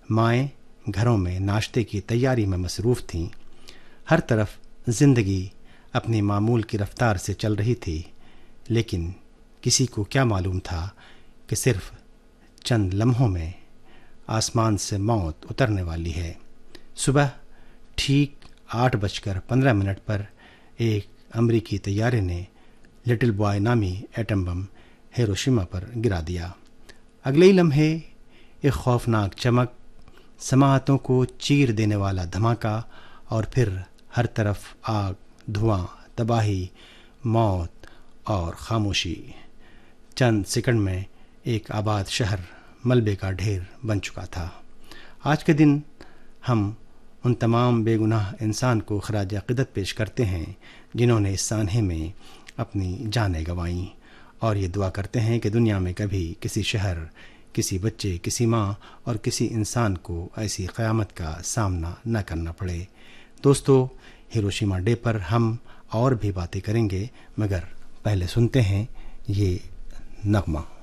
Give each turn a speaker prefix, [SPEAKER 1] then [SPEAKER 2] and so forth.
[SPEAKER 1] مائیں گھروں میں ناشتے کی تیاری میں مصروف تھیں۔ ہر طرف زندگی اپنی معمول کی رفتار سے چل رہی تھی، لیکن کسی کو کیا معلوم تھا کہ صرف چند لمحوں میں آسمان سے موت اترنے والی ہے۔ صبح ٹھیک 8:15 پر ایک امریکی طیارے نے لٹل بوائے نامی ایٹم بم ہیروشیما پر گرا دیا۔ اگلے ہی لمحے ایک خوفناک چمک، سماعتوں کو چیر دینے والا دھماکہ، اور پھر ہر طرف آگ، دھواں، تباہی، موت اور خاموشی۔ چند سیکنڈ میں ایک آباد شہر ملبے کا ڈھیر بن چکا تھا۔ آج کے دن ہم ان تمام بے گناہ انسان کو خراج عقیدت پیش کرتے ہیں جنہوں نے اس سانحے میں اپنی جانیں گنوائیں، اور یہ دعا کرتے ہیں کہ دنیا میں کبھی کسی شہر، کسی بچے، کسی ماں اور کسی انسان کو ایسی قیامت کا سامنا نہ کرنا پڑے۔ دوستو، ہیروشیما ڈے پر ہم اور بھی باتیں کریں گے، مگر پہلے سنتے ہیں یہ نغمہ۔